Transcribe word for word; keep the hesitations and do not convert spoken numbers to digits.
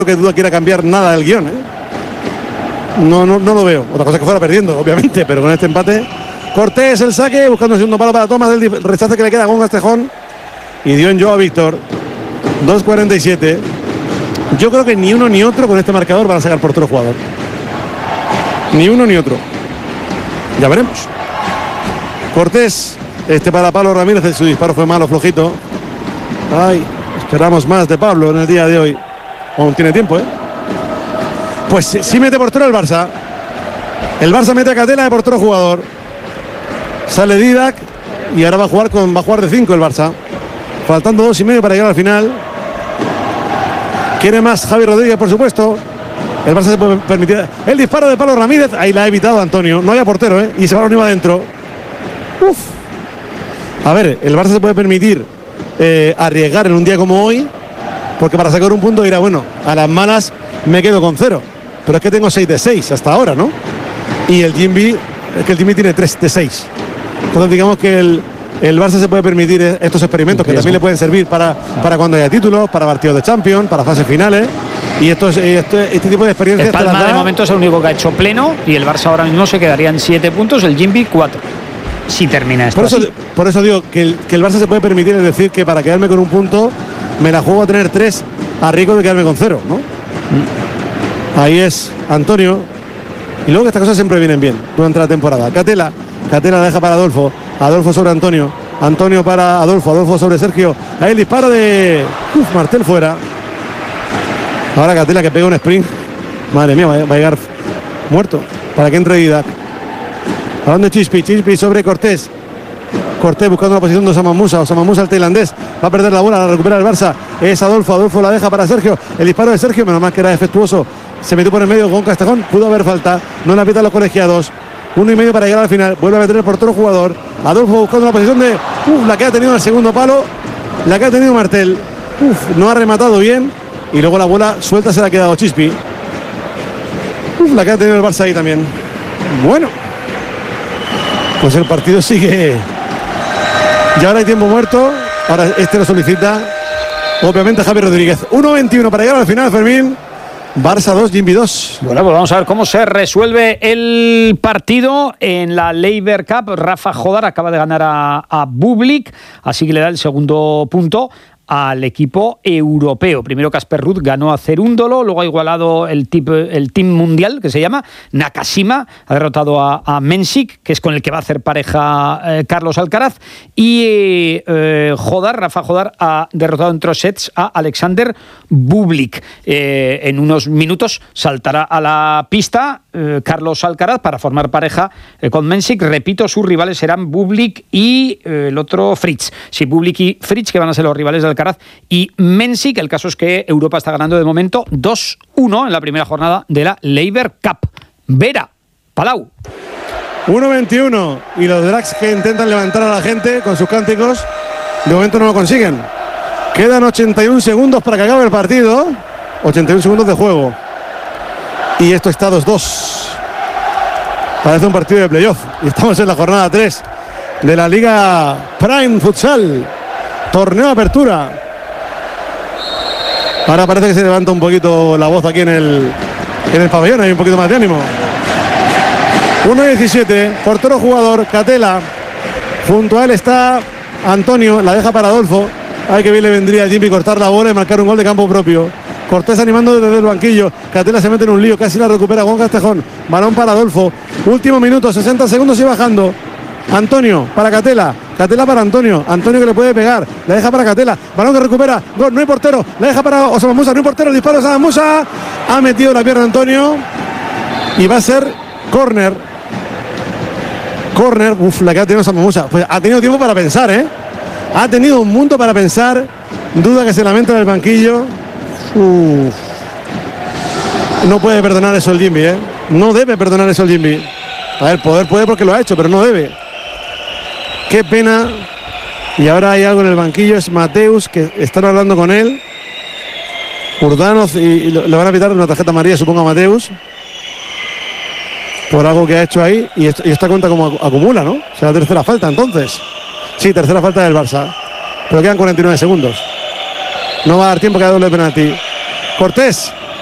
que duda quiera cambiar nada del guión, ¿eh? No, no, no lo veo. Otra cosa es que fuera perdiendo, obviamente, pero con este empate. Cortés el saque, buscando el segundo palo para Tomás del rechace que le queda con Castejón. Y dio en yo a Víctor. dos cuarenta y siete. Yo creo que ni uno ni otro con este marcador van a sacar por otro jugador. Ni uno ni otro. Ya veremos. Cortés, este para Pablo Ramírez, su disparo fue malo, flojito. Ay, esperamos más de Pablo en el día de hoy. Aún tiene tiempo, ¿eh? Pues sí mete portero el Barça. El Barça mete a Catela de portero jugador. Sale Didac y ahora va a jugar con va a jugar de cinco el Barça. Faltando dos y medio para llegar al final. Quiere más Javi Rodríguez, por supuesto. El Barça se puede permitir el disparo de Pablo Ramírez. Ahí la ha evitado Antonio. No había portero, ¿eh? Y ese balón iba adentro. Uf. A ver, el Barça se puede permitir eh, arriesgar en un día como hoy. Porque para sacar un punto dirá, bueno, a las malas me quedo con cero. Pero es que tengo seis de seis hasta ahora, ¿no? Y el Jimby, es que el Jimby tiene tres de seis. Entonces digamos que el, el Barça se puede permitir estos experimentos que también le pueden servir para, para cuando haya títulos, para partidos de Champions, para fases finales. Y esto es, este, este tipo de experiencias. El Palma de momento es el único que ha hecho pleno y el Barça ahora mismo se quedaría en siete puntos, el Jimby cuatro. Si termina esto por eso, así. por eso digo que el, que el Barça se puede permitir, es decir, que para quedarme con un punto me la juego a tener tres a riesgo de quedarme con cero, ¿no? Mm. Ahí es Antonio. Y luego que estas cosas siempre vienen bien durante la temporada. Catela, Catela la deja para Adolfo. Adolfo sobre Antonio. Antonio para Adolfo. Adolfo sobre Sergio. Ahí el disparo de Uf, Martel fuera. Ahora Catela que pega un sprint. Madre mía, va a llegar muerto. Para que entre Didac. ¿A dónde Chispi? Chispi sobre Cortés. Cortés buscando la posición de Osama Musa. Osama Musa, el tailandés. Va a perder la bola, la recupera el Barça. Es Adolfo. Adolfo la deja para Sergio. El disparo de Sergio, menos mal que era defectuoso. Se metió por el medio con Castejón. Pudo haber falta. No la pita los colegiados. Uno y medio para llegar al final. Vuelve a meter el portero jugador. Adolfo buscando la posición de. Uf, la que ha tenido el segundo palo. La que ha tenido Martel. Uf, no ha rematado bien. Y luego la bola suelta se la ha quedado Chispi. Uf, la que ha tenido el Barça ahí también. Bueno. Pues el partido sigue. Y ahora hay tiempo muerto. Ahora este lo solicita. Obviamente Javi Rodríguez. uno veintiuno para llegar al final, Fermín. Barça dos, Jimby dos. Bueno, pues vamos a ver cómo se resuelve el partido en la Laver Cup. Rafa Jodar acaba de ganar a, a Bublik, así que le da el segundo punto al equipo europeo. Primero Casper Ruud ganó a Cerúndolo, luego ha igualado el, tip, el team mundial, que se llama Nakashima, ha derrotado a, a Mensik, que es con el que va a hacer pareja eh, Carlos Alcaraz, y eh, Jodar, Rafa Jodar, ha derrotado en tres sets a Alexander Bublik. Eh, en unos minutos saltará a la pista eh, Carlos Alcaraz para formar pareja eh, con Mensik. Repito, sus rivales serán Bublik y eh, el otro Fritz. Sí, Bublik y Fritz, que van a ser los rivales de Alcaraz y Mensik. El caso es que Europa está ganando de momento dos uno en la primera jornada de la Laver Cup. Vera, Palau. uno veintiuno y los Drags que intentan levantar a la gente con sus cánticos, de momento no lo consiguen. Quedan ochenta y un segundos para que acabe el partido. ochenta y un segundos de juego. Y esto está dos dos. Parece un partido de playoff. Y estamos en la jornada tres de la Liga Prime Futsal. Torneo de apertura. Ahora parece que se levanta un poquito la voz aquí en el, en el pabellón. Hay un poquito más de ánimo. uno diecisiete. Portero jugador. Catela. Junto a él está Antonio. La deja para Adolfo. Ay, que bien le vendría a Jimmy cortar la bola y marcar un gol de campo propio. Cortés animando desde el banquillo. Catela se mete en un lío. Casi la recupera Juan Castejón. Balón para Adolfo. Último minuto. sesenta segundos y bajando. Antonio para Catela. Catela para Antonio. Antonio que le puede pegar. La deja para Catela. Balón que recupera. Gol. No hay portero. La deja para Osama Musa. No hay portero. El disparo de Osama Musa. Ha metido la pierna Antonio. Y va a ser córner. Córner. Uf, la que ha tenido Osama Musa. Pues ha tenido tiempo para pensar, ¿eh? Ha tenido un mundo para pensar. Duda que se lamenta en el banquillo. Uf. No puede perdonar eso el Jimby, ¿eh? No debe perdonar eso el Jimby. A ver, poder puede porque lo ha hecho, pero no debe. Qué pena. Y ahora hay algo en el banquillo, es Mateus, que están hablando con él. Urdanoz, y, y le van a pitar una tarjeta amarilla, supongo, a Mateus. Por algo que ha hecho ahí. Y, esto, y esta cuenta como acumula, ¿no? O sea, la tercera falta, entonces. Sí, tercera falta del Barça. Pero quedan cuarenta y nueve segundos. No va a dar tiempo que haya doble penalti. Cortés.